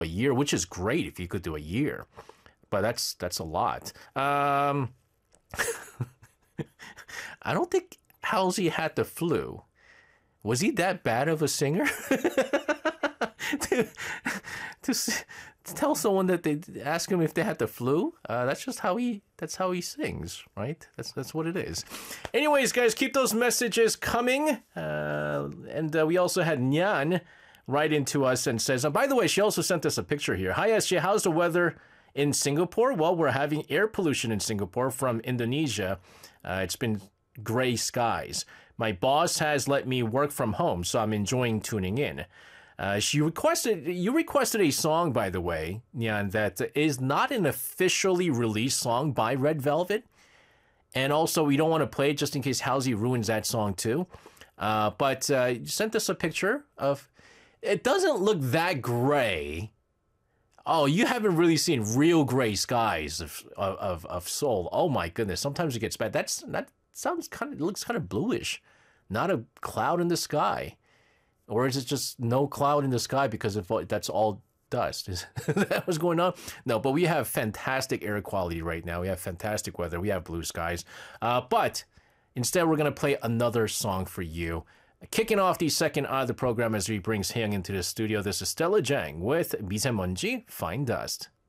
a year, which is great if you could do a year, but that's a lot. I don't think Halsey had the flu. Was he that bad of a singer? to, to tell someone that they ask him if they had the flu, that's just how he sings, right? That's what it is. Anyways, guys, keep those messages coming. And we also had Nyan write into us and says, by the way, she also sent us a picture here. Hi, SJ, how's the weather in Singapore? Well, we're having air pollution in Singapore from Indonesia. It's been gray skies. My boss has let me work from home, so I'm enjoying tuning in. You requested a song, by the way, Nyan, that is not an officially released song by Red Velvet. And also, we don't want to play it just in case Halsey ruins that song too. But you sent us a picture of... It doesn't look that gray. Oh, you haven't really seen real gray skies of Seoul. Oh my goodness, sometimes it gets bad. That looks kind of bluish. Not a cloud in the sky. Or is it just no cloud in the sky because that's all dust? Is that what's going on? No, but we have fantastic air quality right now. We have fantastic weather. We have blue skies. But instead, we're going to play another song for you. Kicking off the second hour of the program as we brings Hyung into the studio, this is Stella Jang with 미세먼지 Fine Dust.